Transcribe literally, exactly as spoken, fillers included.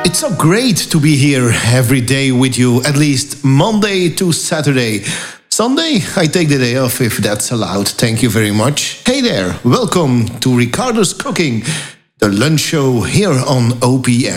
It's so great to be here every day with you, at least Monday to Saturday. Sunday, I take the day off if that's allowed. Thank you very much. Hey there, welcome to Ricardo's Cooking, the lunch show here on O P M.